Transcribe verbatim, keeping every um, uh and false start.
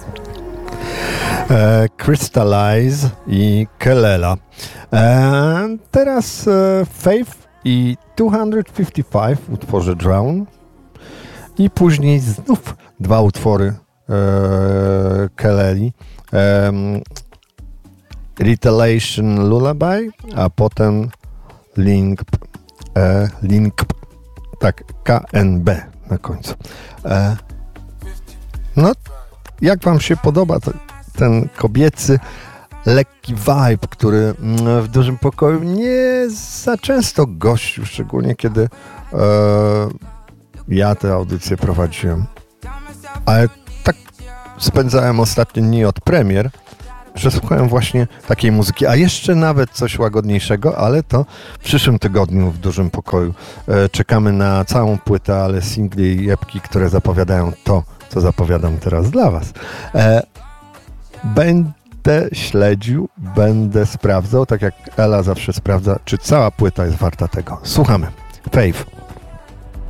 E, Crystallize i Kelela. E, teraz e, Faith i dwieście pięćdziesiąt pięć w utworze Drown i później znów dwa utwory e, Keleli. E, Retaliation Lullaby, a potem Link, e, Link, tak, K N B na końcu. E, no, jak wam się podoba to, ten kobiecy, lekki vibe, który w dużym pokoju nie za często gościł, szczególnie kiedy e, ja tę audycję prowadziłem. Ale tak spędzałem ostatnie dni od premier, że słuchałem właśnie takiej muzyki, a jeszcze nawet coś łagodniejszego, ale to w przyszłym tygodniu w dużym pokoju. E, czekamy na całą płytę, ale singli i epki, które zapowiadają to, co zapowiadam teraz dla was. E, będę śledził, będę sprawdzał, tak jak Ela zawsze sprawdza, czy cała płyta jest warta tego. Słuchamy. Faith.